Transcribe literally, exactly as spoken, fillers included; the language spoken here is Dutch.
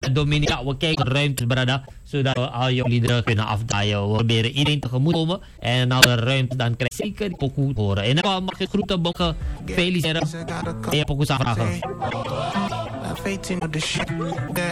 Dominica, we kijken de ruimte, brada, zodat we al jouw liederen kunnen afdraaien. We proberen iedereen tegemoet te komen. En als er ruimte, dan krijg je zeker die pokoe te horen. En dan mag je groeten, bokken, feliciteren en je pokoes aanvragen.